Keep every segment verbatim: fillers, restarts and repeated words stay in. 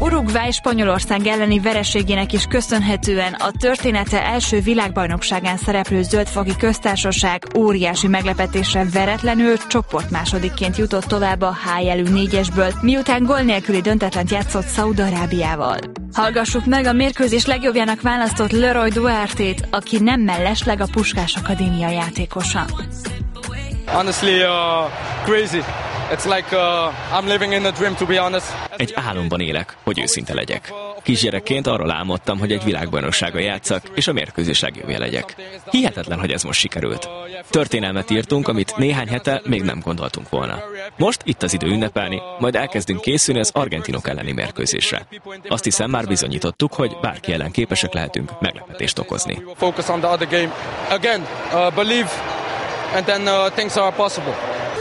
Uruguay Spanyolország elleni vereségének is köszönhetően a története első világbajnokságán szereplő Zöld-foki köztársaság óriási meglepetésre veretlenül csoportmásodikként jutott tovább a H jelű négyesből, miután gól nélküli döntetlent játszott Szaúd-Arábiával. Hallgassuk meg a mérkőzés legjobbjának választott Leroy Duartét, aki nem mellesleg a Puskás Akadémia játékosa. Honestly, uh, crazy. It's like uh, I'm living in a dream, to be honest. Egy álomban élek, hogy őszinte legyek. Kisgyerekként arról álmodtam, hogy egy világbajnokságon játszak, és a mérkőzés legjobbja legyek. Hihetetlen, hogy ez most sikerült. Történelmet írtunk, amit néhány hete még nem gondoltunk volna. Most itt az idő ünnepelni, majd elkezdünk készülni az argentinok elleni mérkőzésre. Azt hiszem, már bizonyítottuk, hogy bárki ellen képesek lehetünk meglepetést okozni. Focus on the other game. Again, uh, believe, and then uh, things are possible.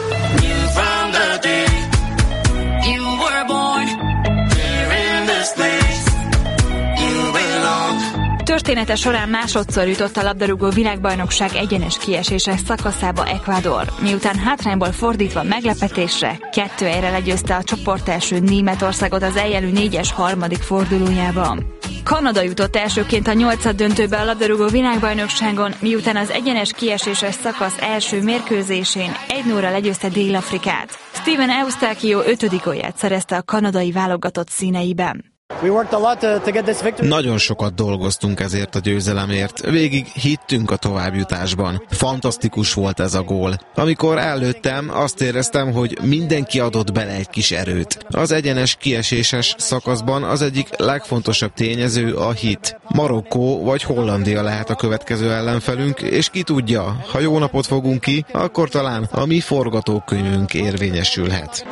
Története során másodszor jutott a labdarúgó világbajnokság egyenes kieséses szakaszába Ecuador, miután hátrányból fordítva meglepetésre kettő egyre legyőzte a csoportelső Németországot az eljelű négyes harmadik fordulójában. Kanada jutott elsőként a nyolcaddöntőbe a labdarúgó világbajnokságon, miután az egyenes kieséses szakasz első mérkőzésén egy nulla legyőzte Dél-Afrikát. Steven Eustáquio ötödik gólját szerezte a kanadai válogatott színeiben. Nagyon sokat dolgoztunk ezért a győzelemért. Végig hittünk a továbbjutásban. Fantasztikus volt ez a gól. Amikor előttem, azt éreztem, hogy mindenki adott bele egy kis erőt. Az egyenes kieséses szakaszban az egyik legfontosabb tényező a hit. Marokkó vagy Hollandia lehet a következő ellenfelünk, és ki tudja, ha jó napot fogunk ki, akkor talán a mi forgatókönyvünk érvényesülhet.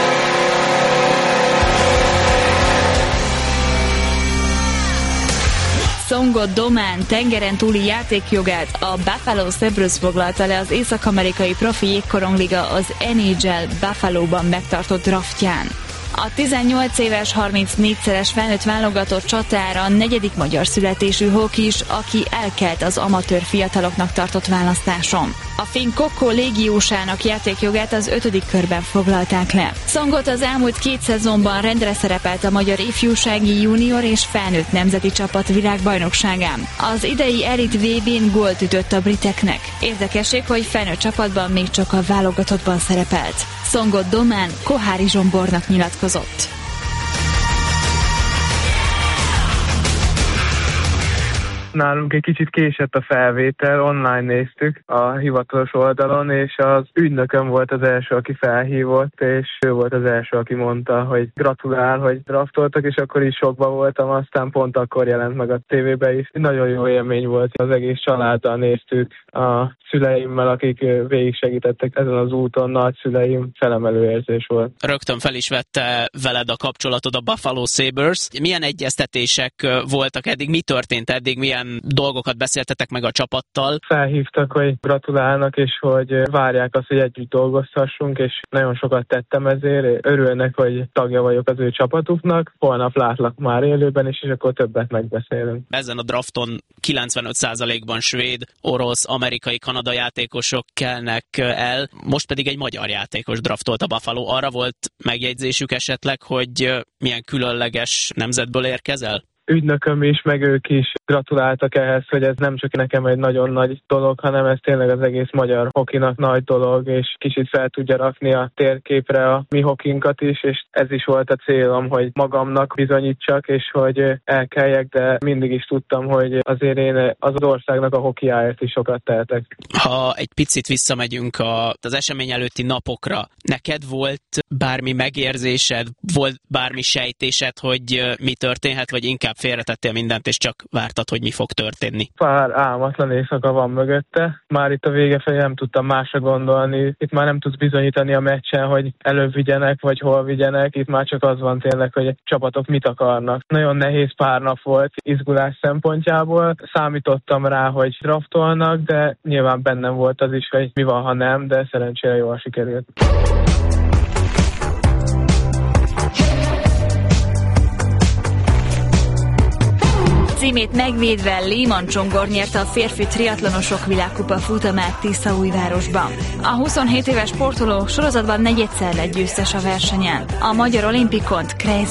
Songo Domán tengeren túli játékjogát a Buffalo Sabres foglalta le az észak-amerikai profi jégkorongliga az N H L Buffalo-ban megtartott draftján. A tizennyolc éves, harmincnégyszeres felnőtt válogatott csatára a negyedik magyar születésű hókis, aki elkelt az amatőr fiataloknak tartott választáson. A finn Kokko légiósának játékjogát az ötödik körben foglalták le. Songot az elmúlt két szezonban rendre szerepelt a magyar ifjúsági, junior és felnőtt nemzeti csapat világbajnokságán. Az idei elit vé bén gólt ütött a briteknek. Érdekesség, hogy felnőtt csapatban még csak a válogatottban szerepelt. Songot Domán Kohári Zsombornak nyilatkozott. Nálunk egy kicsit késett a felvétel, online néztük a hivatalos oldalon, és az ügynököm volt az első, aki felhívott, és ő volt az első, aki mondta, hogy gratulál, hogy draftoltak, és akkor is sokba voltam, aztán pont akkor jelent meg a tévébe is. Nagyon jó élmény volt, az egész családdal néztük, a szüleimmel, akik végig segítettek ezen az úton, nagyszüleim, felemelő érzés volt. Rögtön fel is vette veled a kapcsolatod a Buffalo Sabres. Milyen egyeztetések voltak eddig, mi történt eddig, milyen dolgokat beszéltetek meg a csapattal? Felhívtak, hogy gratulálnak, és hogy várják azt, hogy együtt dolgozhassunk, és nagyon sokat tettem ezért. Örülnek, hogy tagja vagyok az ő csapatuknak. Holnap látlak már élőben is, és akkor többet megbeszélünk. Ezen a drafton kilencvenöt százalékban svéd, orosz, amerikai, kanada játékosok kelnek el, most pedig egy magyar játékos draftolt a Buffalo. Arra volt megjegyzésük esetleg, hogy milyen különleges nemzetből érkezel? Ügynököm is, meg ők is gratuláltak ehhez, hogy ez nem csak nekem egy nagyon nagy dolog, hanem ez tényleg az egész magyar hokinak nagy dolog, és kicsit fel tudja rakni a térképre a mi hokinkat is, és ez is volt a célom, hogy magamnak bizonyítsak, és hogy elkeljek, de mindig is tudtam, hogy azért én az országnak a hokiáért is sokat tehetek. Ha egy picit visszamegyünk az esemény előtti napokra, neked volt bármi megérzésed, volt bármi sejtésed, hogy mi történhet, vagy inkább félretettél mindent, és csak vártad, hogy mi fog történni? Pár álmatlan éjszaka van mögötte. Már itt a vége felé nem tudtam másra gondolni. Itt már nem tudsz bizonyítani a meccsen, hogy előbb vigyenek, vagy hol vigyenek. Itt már csak az van tényleg, hogy a csapatok mit akarnak. Nagyon nehéz pár nap volt izgulás szempontjából. Számítottam rá, hogy draftolnak, de nyilván bennem volt az is, hogy mi van, ha nem, de szerencsére jól sikerült. Címét megvédve Lehmann Csongor nyerte a férfi triatlonosok világkupa futamát Tiszaújvárosban. A huszonhét éves sportoló sorozatban negyedszer lett győztes a versenyen. A magyar olimpikont Kreis